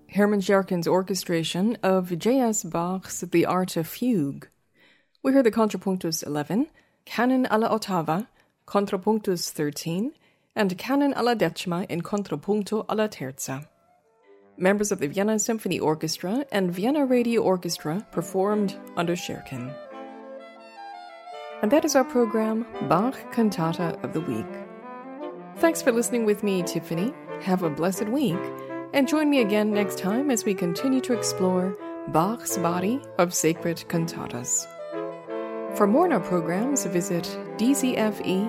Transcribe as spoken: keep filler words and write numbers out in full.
Hermann Scherken's orchestration of J S Bach's The Arte Fugue. We heard the Contrapunctus eleven, Canon alla Ottava, Contrapunctus thirteen, and Canon alla Decima in Contrapunto alla Terza. Members of the Vienna Symphony Orchestra and Vienna Radio Orchestra performed under Scherken. And that is our program, Bach Cantata of the Week. Thanks for listening with me, Tiffany. Have a blessed week, and join me again next time as we continue to explore Bach's body of sacred cantatas. For more on our programs, visit d z f e